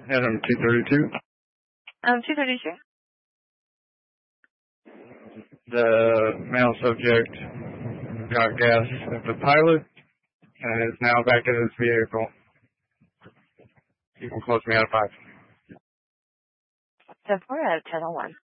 Adam 232. 232. The male subject got gas at the pilot and is now back in his vehicle. You can close me out of 5. 10-4 out of 10-1.